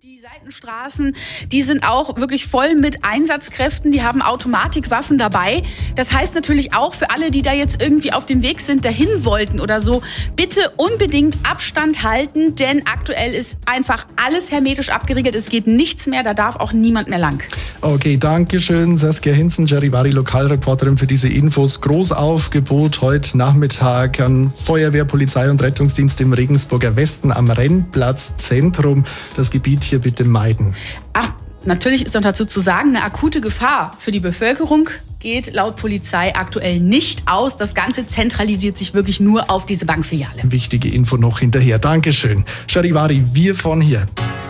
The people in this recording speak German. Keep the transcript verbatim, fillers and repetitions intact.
Die Seitenstraßen, die sind auch wirklich voll mit Einsatzkräften, die haben Automatikwaffen dabei. Das heißt natürlich auch für alle, die da jetzt irgendwie auf dem Weg sind, dahin wollten oder so, bitte unbedingt Abstand halten, denn aktuell ist einfach alles hermetisch abgeriegelt. Es geht nichts mehr, da darf auch niemand mehr lang. Okay, danke schön, Saskia Hinzen, Charivari, Lokalreporterin, für diese Infos. Großaufgebot heute Nachmittag an Feuerwehr, Polizei und Rettungsdienst im Regensburger Westen am Rennplatzzentrum. Das Gebiet hier bitte meiden. Ach, natürlich ist noch dazu zu sagen, eine akute Gefahr für die Bevölkerung geht laut Polizei aktuell nicht aus. Das Ganze zentralisiert sich wirklich nur auf diese Bankfiliale. Wichtige Info noch hinterher. Dankeschön. Charivari, wir von hier.